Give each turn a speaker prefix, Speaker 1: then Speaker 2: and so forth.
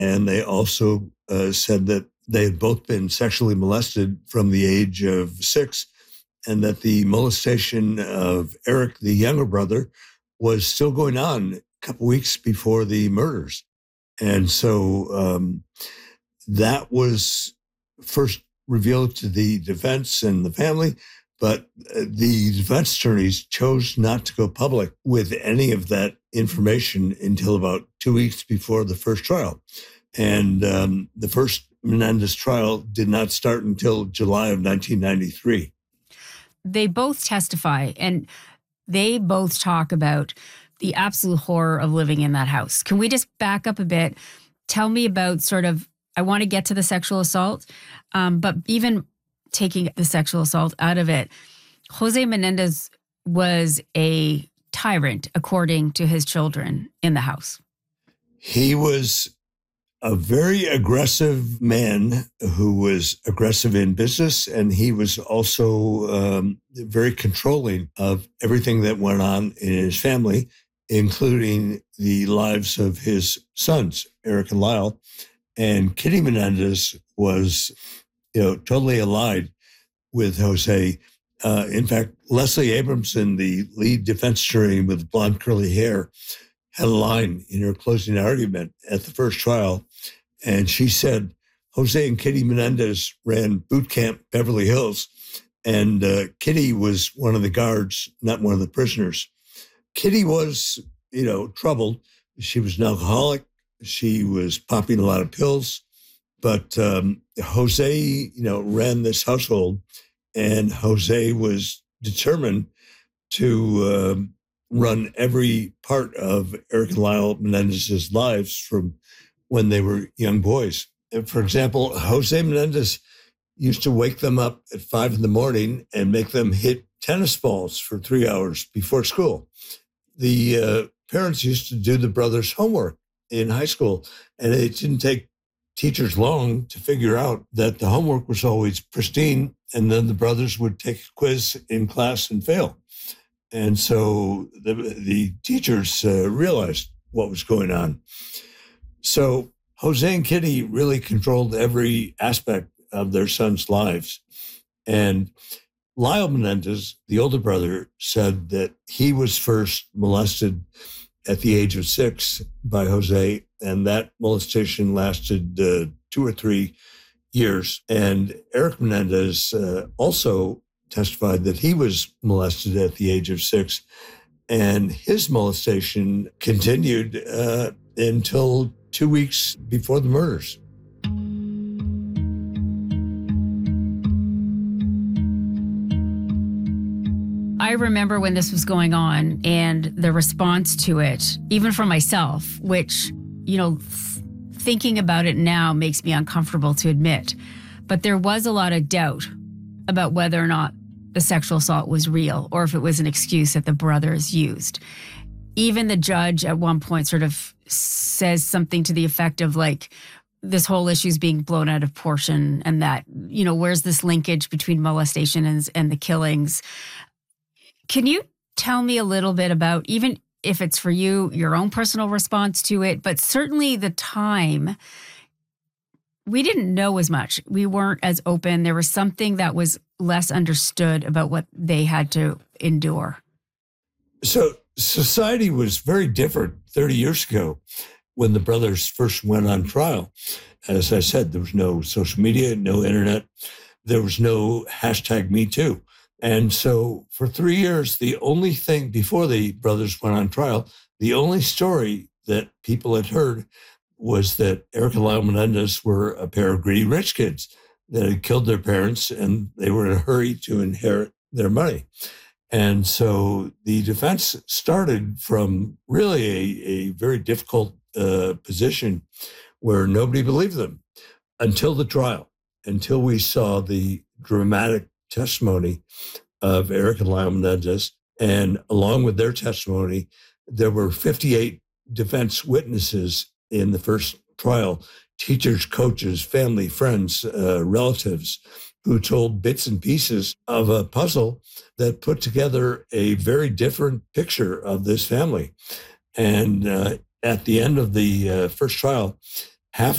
Speaker 1: And they also said that they had both been sexually molested from the age of 6, and that the molestation of Eric, the younger brother, was still going on a couple weeks before the murders. And so that was first revealed to the defense and the family, but the defense attorneys chose not to go public with any of that information until about 2 weeks before the first trial. And the first Menendez trial did not start until July of 1993.
Speaker 2: They both testify, and they both talk about the absolute horror of living in that house. Can we just back up a bit? Tell me about I want to get to the sexual assault, but even taking the sexual assault out of it, Jose Menendez was a tyrant, according to his children in the house.
Speaker 1: He was a very aggressive man who was aggressive in business, and he was also very controlling of everything that went on in his family, including the lives of his sons, Eric and Lyle. And Kitty Menendez was, totally allied with Jose. In fact, Leslie Abramson, the lead defense attorney with blonde curly hair, had a line in her closing argument at the first trial. And she said, Jose and Kitty Menendez ran boot camp Beverly Hills, and Kitty was one of the guards, not one of the prisoners. Kitty was, troubled. She was an alcoholic. She was popping a lot of pills. But Jose, ran this household, and Jose was determined to run every part of Eric and Lyle Menendez's lives from when they were young boys. And for example, Jose Menendez used to wake them up at 5 a.m. and make them hit tennis balls for 3 hours before school. The parents used to do the brothers' homework in high school, and it didn't take teachers long to figure out that the homework was always pristine, and then the brothers would take a quiz in class and fail. And so the teachers realized what was going on. So Jose and Kitty really controlled every aspect of their sons' lives. And Lyle Menendez, the older brother, said that he was first molested at the age of 6 by Jose, and that molestation lasted 2 or 3 years. And Eric Menendez also testified that he was molested at the age of 6, and his molestation continued until 2 weeks before the murders.
Speaker 2: I remember when this was going on and the response to it, even for myself, which, thinking about it now makes me uncomfortable to admit. But there was a lot of doubt about whether or not the sexual assault was real or if it was an excuse that the brothers used. Even the judge at one point sort of says something to the effect of this whole issue is being blown out of proportion, and that, where's this linkage between molestation and the killings? Can you tell me a little bit about, even if it's for you, your own personal response to it, but certainly the time, we didn't know as much. We weren't as open. There was something that was less understood about what they had to endure.
Speaker 1: So society was very different 30 years ago when the brothers first went on trial. As I said, there was no social media, no internet. There was no #MeToo. And so for 3 years, the only thing before the brothers went on trial, the only story that people had heard was that Eric and Lyle Menendez were a pair of greedy rich kids that had killed their parents, and they were in a hurry to inherit their money. And so the defense started from really a very difficult position where nobody believed them until the trial, until we saw the dramatic testimony of Eric and Lyle Menendez. And along with their testimony, there were 58 defense witnesses in the first trial, teachers, coaches, family, friends, relatives, who told bits and pieces of a puzzle that put together a very different picture of this family. And at the end of the first trial, half